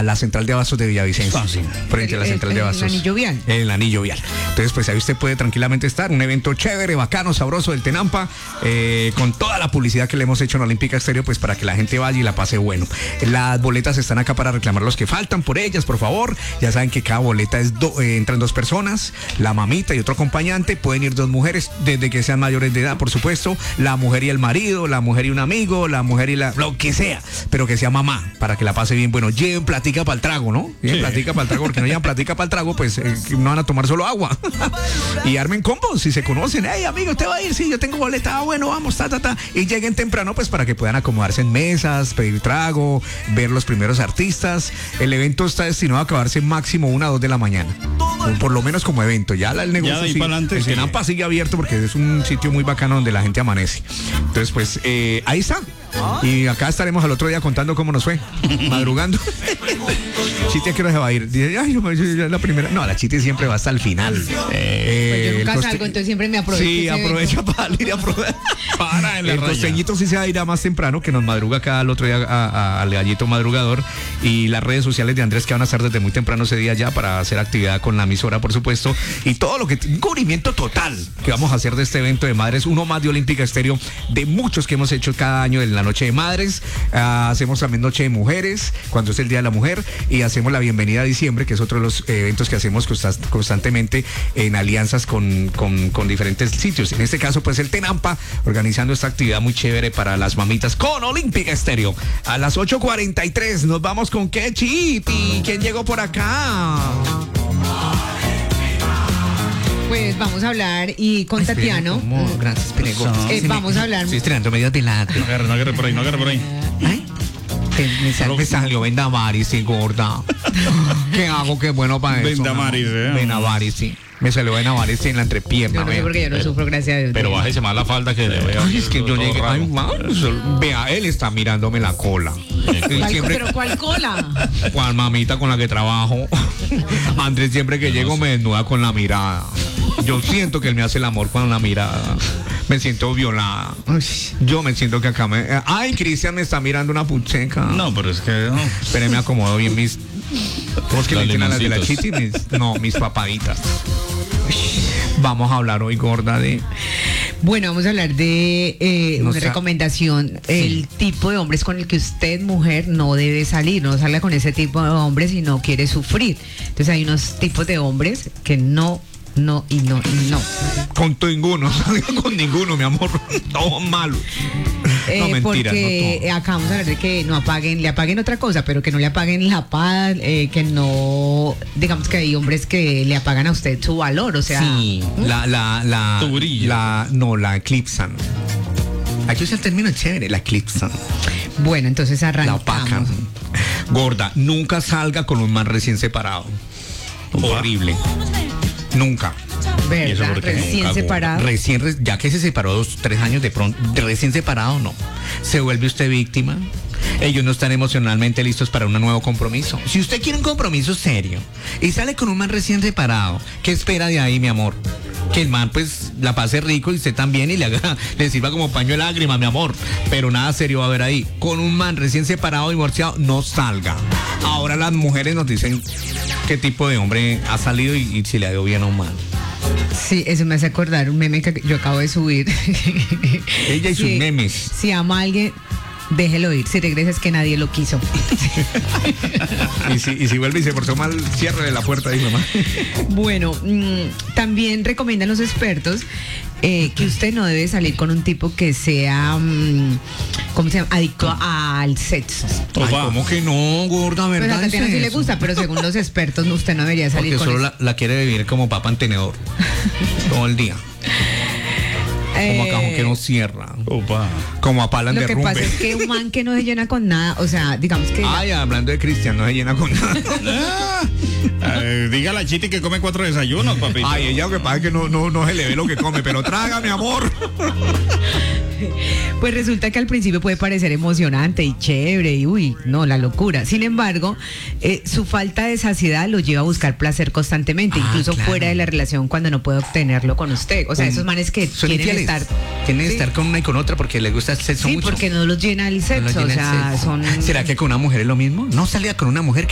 la central de abastos de Villavicencio. Sí. Frente a la central de abastos. El anillo vial. El anillo vial. Entonces, pues ahí usted puede tranquilamente estar. Un evento chévere, bacano, sabroso del Tenampa, con toda la publicidad que le hemos hecho en Olímpica Estéreo, pues para que la gente vaya y la pase bueno. Las boletas están acá para reclamar los que faltan por ellas, por favor. Ya saben que cada boleta entran 2 personas, la mamita y otro acompañante. Pueden ir 2 mujeres, desde que sean mayores de edad, por supuesto. La mujer y el marido, la mujer y un amigo, la mujer y lo que sea, pero que sea mamá, para que la pase bien. Bueno, lleven platica para el trago, ¿no? Lleven platica para el trago, porque no llevan platica para el trago, pues no van a tomar solo agua. Y armen combos, si se conocen. Hey, amigo, ¿usted va a ir? Sí, yo tengo boleta. Bueno, vamos, Y lleguen temprano, pues para que puedan acomodarse en mesas, pedir trago, ver los primeros artistas. El evento está destinado a acabarse máximo 1 a 2 de la mañana. Por lo menos como evento. Ya el negocio ya de ahí sí, para adelante, el Tenampa sigue abierto porque es un sitio muy bacano donde la gente amanece. Entonces, pues, ahí está. Y acá estaremos al otro día contando cómo nos fue. Madrugando. Chiti, ¿a qué hora se va a ir? Dice, ay, yo la primera. No, la Chiti siempre va hasta el final. Pues yo nunca salgo, entonces siempre me aprovecho. Sí, aprovecha para ir a probar. Para en la El raya. costeñito sí se va a ir a más temprano, que nos madruga acá al otro día al gallito madrugador. Y las redes sociales de Andrés, que van a estar desde muy temprano ese día ya para hacer actividad con la emisora, por supuesto. Y todo lo que. Un cubrimiento total que vamos a hacer de este evento de madres. Uno más de Olímpica Estéreo, de muchos que hemos hecho cada año en la Noche de Madres. Hacemos también Noche de Mujeres, cuando es el Día de la Mujer. Y hacemos la Bienvenida a Diciembre, que es otro de los eventos que hacemos constantemente en alianzas con diferentes sitios. En este caso, pues el Tenampa, organizando esta actividad muy chévere para las mamitas con Olímpica Estéreo. A las 8:43 nos vamos con qué, Chiti. ¿Quién llegó por acá? Pues vamos a hablar y con Tatiano. Gracias, Pinego. Vamos a hablar. Estoy estrenando medios de lado. No agarre por ahí. Ay, me salió Vendamaris, sí, gorda. ¿Qué hago? Qué bueno para eso. Vendamaris, Vendamaris, sí. Me salió Vendamaris en la entrepierna. Yo no sé vea. porque yo no sufro, gracias a Dios. Pero bájese más la falda que le vea. Ay, es que yo llegué. Ay, vea, él está mirándome la cola. Y siempre, ¿Pero cuál cola? Juan, mamita con la que trabajo. Andrés, siempre que llego me desnuda con la mirada. Yo siento que él me hace el amor con la mirada. Me siento violada. Yo me siento que acá me. Ay, Cristian me está mirando una pucheca. No, pero es que no. Espere, me acomodo bien mis. ¿Cómo es que le dicen a las de la limoncitos. Chiti? Mis papaditas. Vamos a hablar hoy, gorda, de. Bueno, vamos a hablar de No una sea- recomendación. El tipo de hombres con el que usted, mujer, no debe salir. No salga con ese tipo de hombres si no quiere sufrir. Entonces hay unos tipos de hombres que no. Con ninguno, con ninguno, mi amor. Todos malos. No, mentira, porque no todo. acá vamos a hablar de que no apaguen, le apaguen otra cosa, pero que no le apaguen la paz, que no, digamos que hay hombres que le apagan a usted su valor, o sea. Sí, Tu brillo. la eclipsan. Aquí usa el término chévere, la eclipsan. Bueno, entonces La arrancamos. opacan. Gorda, nunca salga con un man recién separado. Horrible. Nunca. ¿Y eso ¿Verdad? por qué Recién nunca, separado. Ya que se separó 2, 3 años de pronto, recién separado, no. ¿Se vuelve usted víctima? Ellos no están emocionalmente listos para un nuevo compromiso. Si usted quiere un compromiso serio y sale con un man recién separado, ¿qué espera de ahí, mi amor? Que el man pues la pase rico y usted también y le sirva como paño de lágrima, mi amor. Pero nada serio va a haber ahí. Con un man recién separado, divorciado, no salga. Ahora las mujeres nos dicen qué tipo de hombre ha salido y si le ha ido bien o mal. Sí, eso me hace acordar un meme que yo acabo de subir. Ella y sus Sí, memes. Si ama a alguien, déjelo ir. Si regresa es que nadie lo quiso. Y si vuelve y se portó mal, cierre la puerta ahí, mamá. Bueno, también recomiendan los expertos que usted no debe salir con un tipo que sea, ¿cómo se llama? Adicto al sexo. Ay, Opa. ¿cómo que no, gorda, Pues verdad? a Tatiana es sí le eso? gusta, pero según los expertos usted no debería salir Porque con solo eso. la quiere vivir como papa en tenedor. Todo el día. Como a cajón que no cierra. Opa. Como a pala en Lo que derrumbe. pasa es que un man que no se llena con nada, o sea, digamos que Ay, hablando de Cristian, no se llena con nada. Diga a la Chiti que come 4 desayunos, papito. Ay, ella lo que pasa es que no se le ve lo que come, pero traga, mi amor. pues resulta que al principio puede parecer emocionante y chévere y uy, no, la locura. Sin embargo, su falta de saciedad lo lleva a buscar placer constantemente, incluso claro. fuera de la relación cuando no puede obtenerlo con usted. O sea, esos manes que Son quieren infieles. estar. Quieren Sí. estar con una y con otra porque les gusta el sexo Sí, mucho. porque no los llena el No lo sexo, llena o el sea, sexo. son. ¿Será que con una mujer es lo mismo? No salga con una mujer